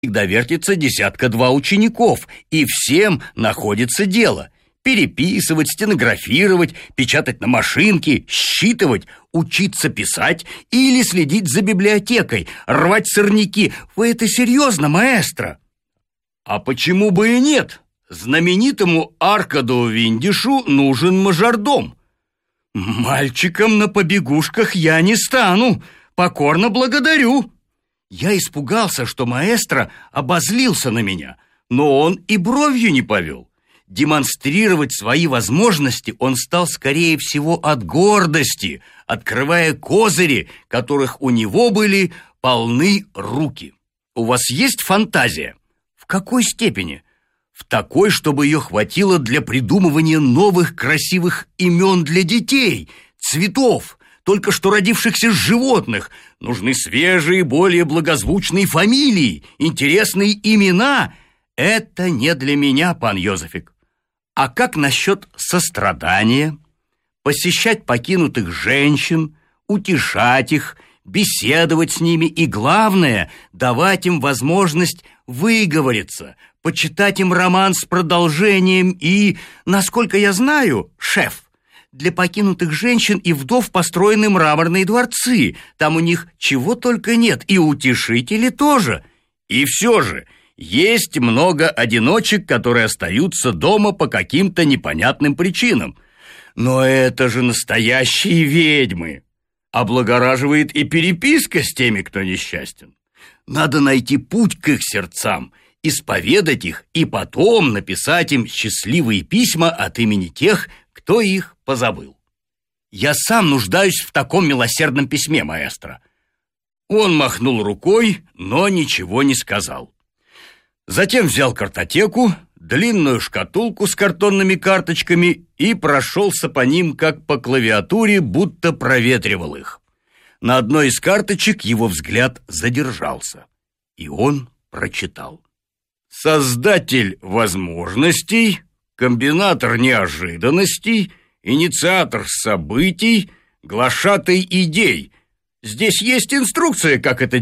Всегда вертится десятка-два учеников, и всем находится дело. Переписывать, стенографировать, печатать на машинке, считывать, учиться писать или следить за библиотекой, рвать сорняки. Вы это серьезно, маэстро? А почему бы и нет? Знаменитому Аркаду Виндишу нужен мажордом. Мальчиком на побегушках я не стану. Покорно благодарю. Я испугался, что маэстро обозлился на меня, но он и бровью не повел. Демонстрировать свои возможности он стал, скорее всего, от гордости, открывая козыри, которых у него были полны руки. У вас есть фантазия? В какой степени? В такой, чтобы ее хватило для придумывания новых красивых имен для детей, цветов, только что родившихся животных. Нужны свежие, более благозвучные фамилии, интересные имена. Это не для меня, пан Йозефик. А как насчет сострадания? Посещать покинутых женщин, утешать их, беседовать с ними и, главное, давать им возможность выговориться, почитать им роман с продолжением и, насколько я знаю, шеф, для покинутых женщин и вдов построены мраморные дворцы. Там у них чего только нет, и утешители тоже. И все же есть много одиночек, которые остаются дома по каким-то непонятным причинам. Но это же настоящие ведьмы. Облагораживает и переписка с теми, кто несчастен. Надо найти путь к их сердцам, исповедать их и потом написать им счастливые письма от имени тех, кто их позабыл. Я сам нуждаюсь в таком милосердном письме, маэстро. Он махнул рукой, но ничего не сказал. Затем взял картотеку, длинную шкатулку с картонными карточками и прошелся по ним, как по клавиатуре, будто проветривал их. На одной из карточек его взгляд задержался, и он прочитал: «Создатель возможностей, комбинатор неожиданностей, инициатор событий, глашатай идей. Здесь есть инструкция, как это